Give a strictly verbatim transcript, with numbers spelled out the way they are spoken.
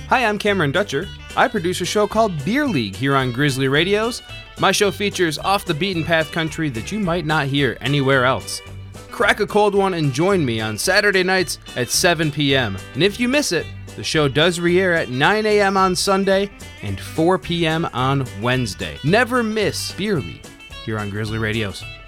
Hi, I'm Cameron Dutcher. I produce a show called Beer League here on Grizzly Radios. My show features off-the-beaten-path country that you might not hear anywhere else. Crack a cold one and join me on Saturday nights at seven p.m. And if you miss it, the show does re-air at nine a.m. on Sunday and four p.m. on Wednesday. Never miss Beer League here on Grizzly Radios.